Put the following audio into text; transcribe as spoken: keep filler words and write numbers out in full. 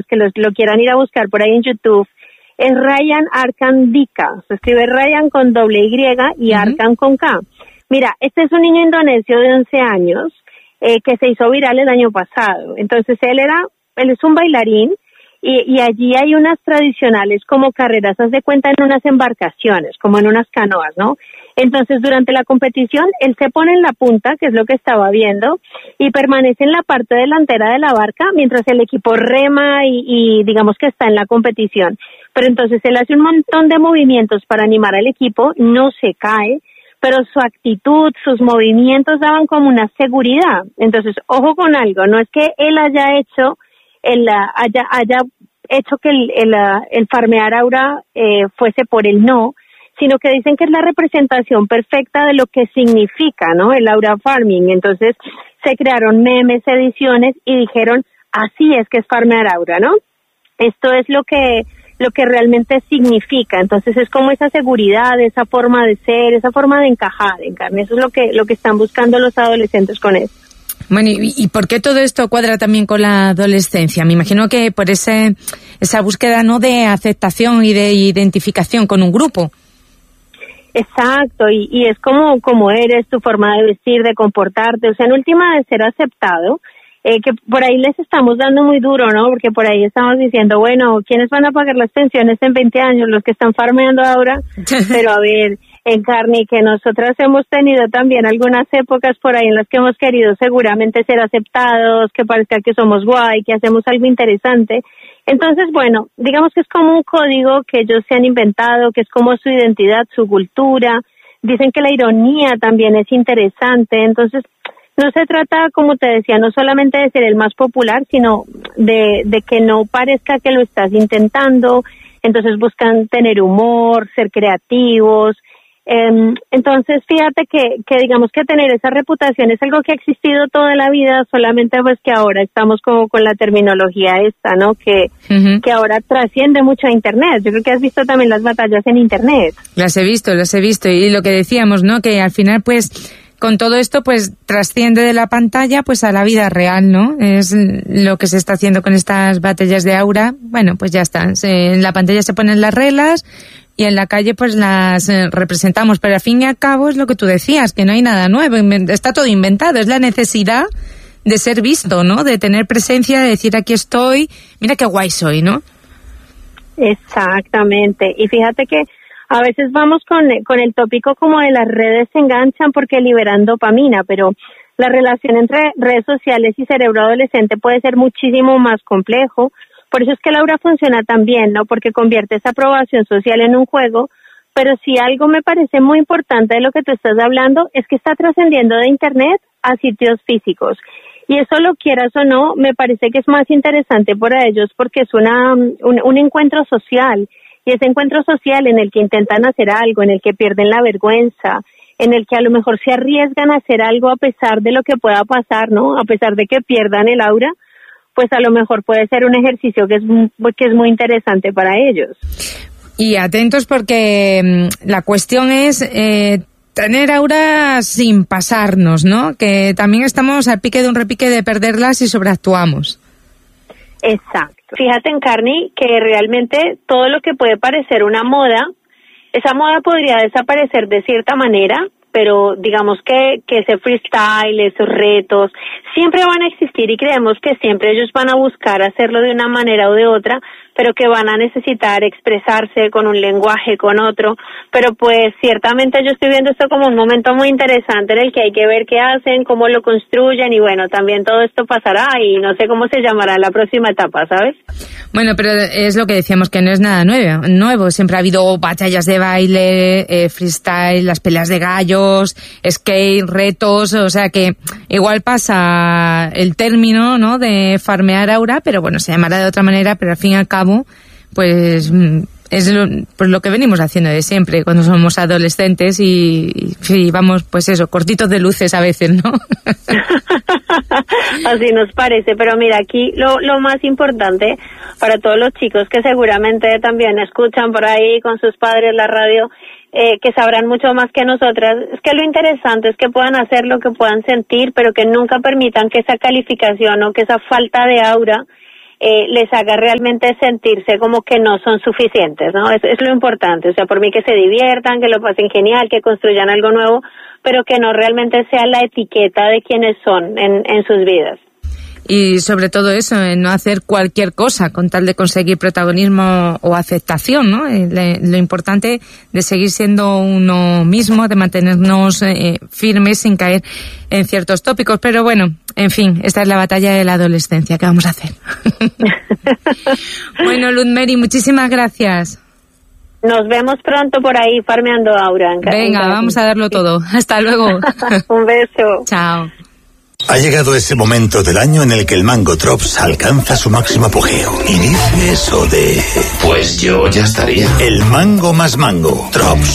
que los, lo quieran ir a buscar por ahí en YouTube, es Ryan Arcandika. Se escribe Ryan con doble Y y uh-huh. Arkan con K. Mira, este es un niño indonesio de once años eh, que se hizo viral el año pasado. Entonces él era, él es un bailarín y, y allí hay unas tradicionales como carreras, haz de cuenta, en unas embarcaciones, como en unas canoas, ¿no? Entonces, durante la competición, él se pone en la punta, que es lo que estaba viendo, y permanece en la parte delantera de la barca mientras el equipo rema y, y digamos que está en la competición. Pero entonces él hace un montón de movimientos para animar al equipo, no se cae, pero su actitud, sus movimientos daban como una seguridad. Entonces, ojo con algo, no es que él haya hecho, el, haya, haya hecho que el, el, el farmear aura eh, fuese por el no, sino que dicen que es la representación perfecta de lo que significa, ¿no? El aura farming. Entonces se crearon memes, ediciones y dijeron, así es que es farmear aura, ¿no? Esto es lo que lo que realmente significa. Entonces es como esa seguridad, esa forma de ser, esa forma de encajar en carne. Eso es lo que lo que están buscando los adolescentes con esto. Bueno, ¿y, y por qué todo esto cuadra también con la adolescencia? Me imagino que por ese esa búsqueda, ¿no?, de aceptación y de identificación con un grupo. Exacto, y, y es como, como eres, tu forma de vestir, de comportarte, o sea, en última de ser aceptado, eh, que por ahí les estamos dando muy duro, ¿no? Porque por ahí estamos diciendo, bueno, ¿quiénes van a pagar las pensiones en veinte años? Los que están farmeando ahora, pero a ver, en carne, que nosotras hemos tenido también algunas épocas por ahí en las que hemos querido seguramente ser aceptados, que parezca que somos guay, que hacemos algo interesante. Entonces, bueno, digamos que es como un código que ellos se han inventado, que es como su identidad, su cultura. Dicen que la ironía también es interesante. Entonces, no se trata, como te decía, no solamente de ser el más popular, sino de, de que no parezca que lo estás intentando. Entonces buscan tener humor, ser creativos. Eh, entonces, fíjate que, que digamos que tener esa reputación es algo que ha existido toda la vida, solamente pues que ahora estamos como con la terminología esta, ¿no? Que, uh-huh. que ahora trasciende mucho a Internet. Yo creo que has visto también las batallas en Internet. Las he visto, las he visto. Y lo que decíamos, ¿no? Que al final, pues, con todo esto, pues, trasciende de la pantalla, pues, a la vida real, ¿no? Es lo que se está haciendo con estas batallas de aura. Bueno, pues ya está. Se, en la pantalla se ponen las reglas y en la calle pues las eh, representamos, pero al fin y al cabo es lo que tú decías, que no hay nada nuevo, está todo inventado, es la necesidad de ser visto, ¿no? De tener presencia, de decir aquí estoy, mira qué guay soy, ¿no? Exactamente, y fíjate que a veces vamos con, con el tópico como de las redes se enganchan porque liberan dopamina, pero la relación entre redes sociales y cerebro adolescente puede ser muchísimo más complejo. Por eso es que la aura funciona tan bien, ¿no? Porque convierte esa aprobación social en un juego, pero si algo me parece muy importante de lo que tú estás hablando es que está trascendiendo de Internet a sitios físicos. Y eso, lo quieras o no, me parece que es más interesante para ellos porque es una un, un encuentro social. Y ese encuentro social en el que intentan hacer algo, en el que pierden la vergüenza, en el que a lo mejor se arriesgan a hacer algo a pesar de lo que pueda pasar, ¿no? A pesar de que pierdan el aura, pues a lo mejor puede ser un ejercicio que es, que es muy interesante para ellos. Y atentos porque mmm, la cuestión es eh, tener aura sin pasarnos, ¿no? Que también estamos al pique de un repique de perderlas y sobreactuamos. Exacto. Fíjate, en Carni, que realmente todo lo que puede parecer una moda, esa moda podría desaparecer de cierta manera, pero digamos que, que ese freestyle, esos retos, siempre van a existir y creemos que siempre ellos van a buscar hacerlo de una manera o de otra, pero que van a necesitar expresarse con un lenguaje, con otro, pero pues ciertamente yo estoy viendo esto como un momento muy interesante en el que hay que ver qué hacen, cómo lo construyen y bueno, también todo esto pasará y no sé cómo se llamará la próxima etapa, ¿sabes? Bueno, pero es lo que decíamos, que no es nada nuevo, nuevo. Siempre ha habido batallas de baile, eh, freestyle, las peleas de gallos, skate, retos, o sea que igual pasa el término, ¿no?, de farmear aura, pero bueno, se llamará de otra manera, pero al fin y al cabo pues es lo, pues lo que venimos haciendo de siempre cuando somos adolescentes y, y vamos, pues eso, cortitos de luces a veces, ¿no? Así nos parece, pero mira, aquí lo, lo más importante para todos los chicos que seguramente también escuchan por ahí con sus padres la radio, eh, que sabrán mucho más que nosotras, es que lo interesante es que puedan hacer lo que puedan sentir, pero que nunca permitan que esa calificación o que esa falta de aura eh, les haga realmente sentirse como que no son suficientes, ¿no? Es, es lo importante, o sea, por mí que se diviertan, que lo pasen genial, que construyan algo nuevo, pero que no realmente sea la etiqueta de quienes son en, en sus vidas. Y sobre todo eso, no hacer cualquier cosa con tal de conseguir protagonismo o aceptación, ¿no? Le, lo importante de seguir siendo uno mismo, de mantenernos eh, firmes sin caer en ciertos tópicos. Pero bueno, en fin, esta es la batalla de la adolescencia. ¿Qué vamos a hacer? Bueno, Luz Meri, muchísimas gracias. Nos vemos pronto por ahí farmeando Aura. Venga, vamos a darlo todo. Hasta luego. Un beso. Chao. Ha llegado ese momento del año en el que el Mango Drops alcanza su máximo apogeo. Y dice eso de... Pues yo ya estaría. El mango más mango. Drops.